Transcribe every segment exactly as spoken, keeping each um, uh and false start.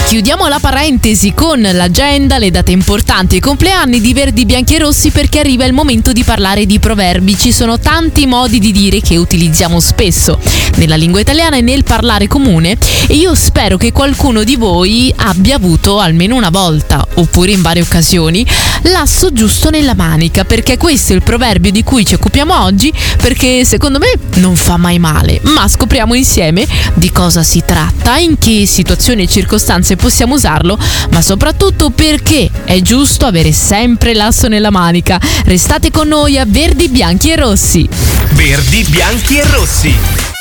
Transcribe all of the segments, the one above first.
Chiudiamo la parentesi con l'agenda, le date importanti e i compleanni di Verdi, Bianchi e Rossi, perché arriva il momento di parlare di proverbi. Ci sono tanti modi di dire che utilizziamo spesso nella lingua italiana e nel parlare comune, e io spero che qualcuno di voi abbia avuto almeno una volta, oppure in varie occasioni, l'asso giusto nella manica, perché questo è il proverbio di cui ci occupiamo oggi, perché secondo me non fa mai male. Ma scopriamo insieme di cosa si tratta, in che situazioni e circostanze possiamo usarlo, ma soprattutto perché è giusto avere sempre l'asso nella manica. Restate con noi a Verdi, Bianchi e Rossi. Verdi, Bianchi e Rossi.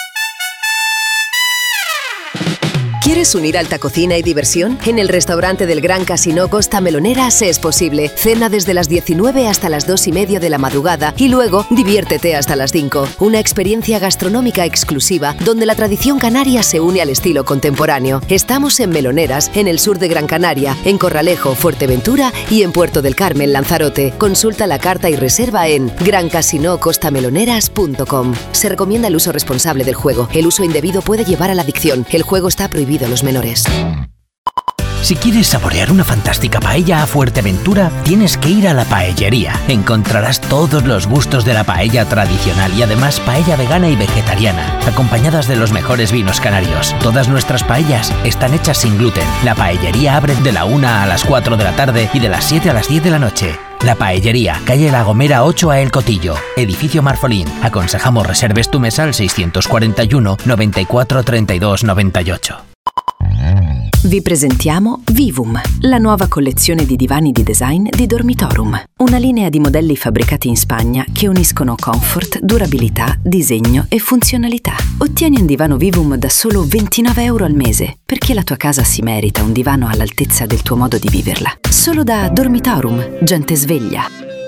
¿Quieres unir alta cocina y diversión? En el restaurante del Gran Casino Costa Meloneras es posible. Cena desde las diecinueve hasta las dos y media de la madrugada y luego diviértete hasta las cinco. Una experiencia gastronómica exclusiva donde la tradición canaria se une al estilo contemporáneo. Estamos en Meloneras, en el sur de Gran Canaria, en Corralejo, Fuerteventura y en Puerto del Carmen, Lanzarote. Consulta la carta y reserva en gran casino costa meloneras punto com. Se recomienda el uso responsable del juego. El uso indebido puede llevar a la adicción. El juego está prohibido a los menores. Si quieres saborear una fantástica paella a Fuerteventura, tienes que ir a La Paellería. Encontrarás todos los gustos de la paella tradicional y además paella vegana y vegetariana, acompañadas de los mejores vinos canarios. Todas nuestras paellas están hechas sin gluten. La Paellería abre de la una a las cuatro de la tarde y de las siete a las diez de la noche. La Paellería, calle La Gomera ocho a El Cotillo, edificio Marfolín. Aconsejamos reserves tu mesa al seiscientos cuarenta y uno, noventa y cuatro, treinta y dos, noventa y ocho. Vi presentiamo Vivum, la nuova collezione di divani di design di Dormitorum. Una linea di modelli fabbricati in Spagna che uniscono comfort, durabilità, disegno e funzionalità. Ottieni un divano Vivum da solo ventinove euro al mese, perché la tua casa si merita un divano all'altezza del tuo modo di viverla. Solo da Dormitorum, gente sveglia.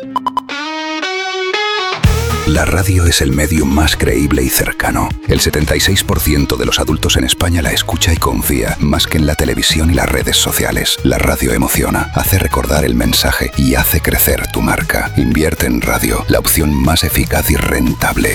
La radio es el medio más creíble y cercano. El setenta y seis por ciento de los adultos en España la escucha y confía, más que en la televisión y las redes sociales. La radio emociona, hace recordar el mensaje y hace crecer tu marca. Invierte en radio, la opción más eficaz y rentable.